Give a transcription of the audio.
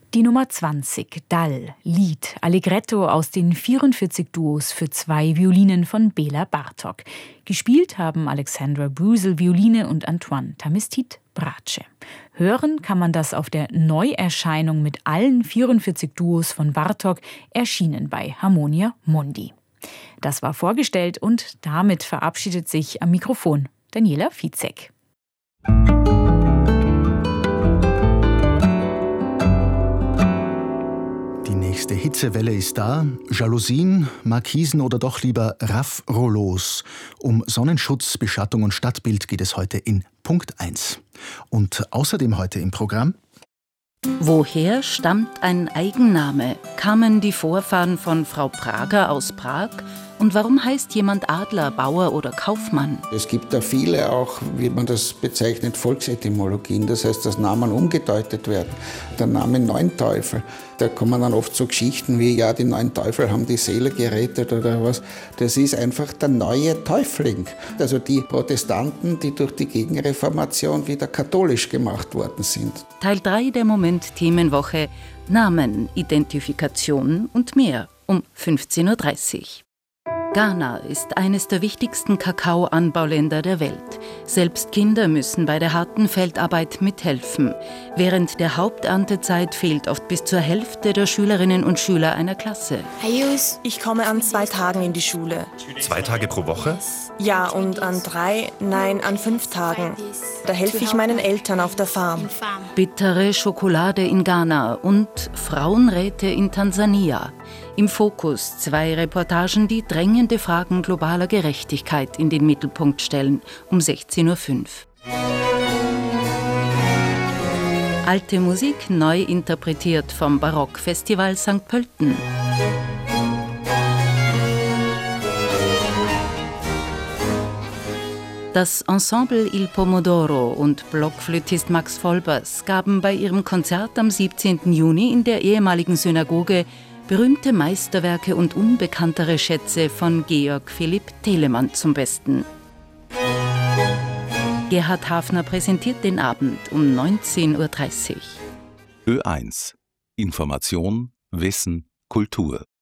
Die Nummer 20, Dall, Lied, Allegretto aus den 44 Duos für 2 Violinen von Bela Bartok. Gespielt haben Alexandra Brusel Violine und Antoine Tamistit Bratsche. Hören kann man das auf der Neuerscheinung mit allen 44 Duos von Bartok, erschienen bei Harmonia Mundi. Das war vorgestellt und damit verabschiedet sich am Mikrofon Daniela Fizek. Die nächste Hitzewelle ist da. Jalousien, Markisen oder doch lieber Raff-Rollos. Um Sonnenschutz, Beschattung und Stadtbild geht es heute in Punkt 1. Und außerdem heute im Programm: Woher stammt ein Eigenname? Kamen die Vorfahren von Frau Prager aus Prag? Und warum heißt jemand Adler, Bauer oder Kaufmann? Es gibt da viele auch, wie man das bezeichnet, Volksetymologien. Das heißt, dass Namen umgedeutet werden. Der Name Neunteufel, da kommen dann oft so Geschichten wie, ja, die neun Teufel haben die Seele gerettet oder was. Das ist einfach der neue Täufling. Also die Protestanten, die durch die Gegenreformation wieder katholisch gemacht worden sind. Teil 3 der Moment-Themenwoche: Namen, Identifikation und mehr um 15.30 Uhr. Ghana ist eines der wichtigsten Kakaoanbauländer der Welt. Selbst Kinder müssen bei der harten Feldarbeit mithelfen. Während der Haupterntezeit fehlt oft bis zur Hälfte der Schülerinnen und Schüler einer Klasse. Ich komme an 2 Tagen in die Schule. 2 Tage pro Woche? Ja, und an 5 Tagen. Da helfe ich meinen Eltern auf der Farm. Bittere Schokolade in Ghana und Frauenräte in Tansania. Im Fokus 2 Reportagen, die drängende Fragen globaler Gerechtigkeit in den Mittelpunkt stellen, um 16.05 Uhr. Alte Musik neu interpretiert vom Barockfestival St. Pölten. Das Ensemble Il Pomodoro und Blockflötist Max Volbers gaben bei ihrem Konzert am 17. Juni in der ehemaligen Synagoge berühmte Meisterwerke und unbekanntere Schätze von Georg Philipp Telemann zum Besten. Gerhard Hafner präsentiert den Abend um 19.30 Uhr. Ö1. Information, Wissen, Kultur.